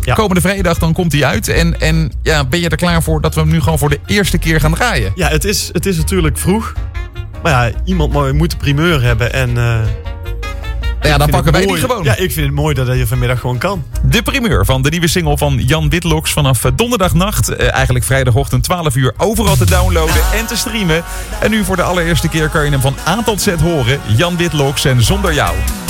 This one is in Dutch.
Ja. Komende vrijdag dan komt hij uit. En ben je er klaar voor dat we hem nu gewoon voor de eerste keer gaan draaien? Ja, het is natuurlijk vroeg. Maar ja, iemand moet de primeur hebben. En dan pakken wij die gewoon. Ja, ik vind het mooi dat je vanmiddag gewoon kan. De primeur van de nieuwe single van Jan Whitlock vanaf donderdagnacht. Eigenlijk vrijdagochtend 12 uur overal te downloaden en te streamen. En nu voor de allereerste keer kan je hem van A tot Z horen. Jan Whitlock en Zonder Jou.